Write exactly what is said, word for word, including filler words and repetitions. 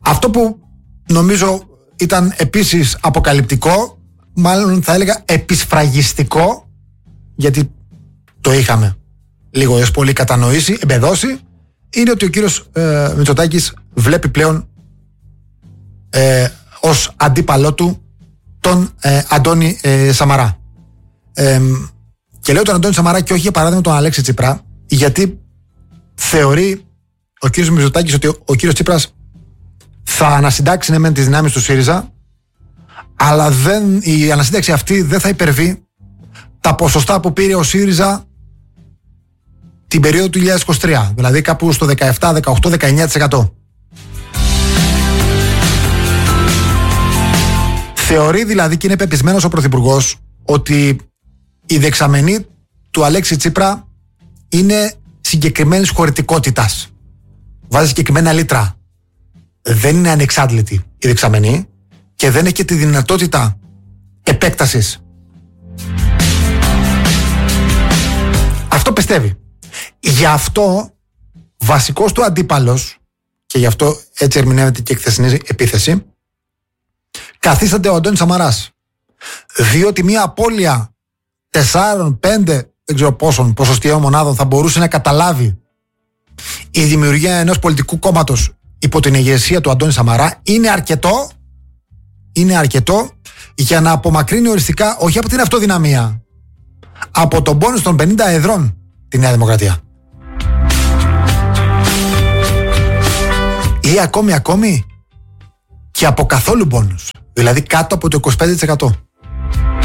Αυτό που νομίζω ήταν επίσης αποκαλυπτικό, μάλλον θα έλεγα επισφραγιστικό, γιατί το είχαμε λίγο έως πολύ κατανοήσει, εμπεδώσει, είναι ότι ο κύριος ε, Μητσοτάκης βλέπει πλέον ε, ως αντίπαλό του τον ε, Αντώνη ε, Σαμαρά. Ε, και λέω τον Αντώνη Σαμαρά και όχι για παράδειγμα τον Αλέξη Τσίπρα, γιατί θεωρεί ο κύριος Μητσοτάκης ότι ο, ο κύριος Τσίπρας θα ανασυντάξει ναι μεν τις δυνάμεις του ΣΥΡΙΖΑ, αλλά δεν, η ανασύνταξη αυτή δεν θα υπερβεί τα ποσοστά που πήρε ο ΣΥΡΙΖΑ την περίοδο του δύο χιλιάδες είκοσι τρία, δηλαδή κάπου στο δεκαεπτά, δεκαοκτώ, δεκαεννιά τοις εκατό. Θεωρεί δηλαδή και είναι πεπισμένος ο Πρωθυπουργός ότι η δεξαμενή του Αλέξη Τσίπρα είναι συγκεκριμένης χωρητικότητας. Βάζει συγκεκριμένα λίτρα. Δεν είναι ανεξάντλητη η δεξαμενή και δεν έχει και τη δυνατότητα επέκτασης. Αυτό πιστεύει. Γι' αυτό βασικός του αντίπαλος, και γι' αυτό έτσι ερμηνεύεται και η χθεσινή επίθεση, καθίσταται ο Αντώνης Σαμαράς. Διότι μια απώλεια τεσσάρων, πέντε, δεν ξέρω πόσων ποσοστιαίων μονάδων θα μπορούσε να καταλάβει η δημιουργία ενός πολιτικού κόμματος υπό την ηγεσία του Αντώνη Σαμαρά είναι αρκετό, είναι αρκετό για να απομακρύνει οριστικά, όχι από την αυτοδυναμία, από τον πόνους των πενήντα εδρών τη Νέα Δημοκρατία. Ή ακόμη ακόμη και από καθόλου πόνους, δηλαδή κάτω από το είκοσι πέντε τοις εκατό.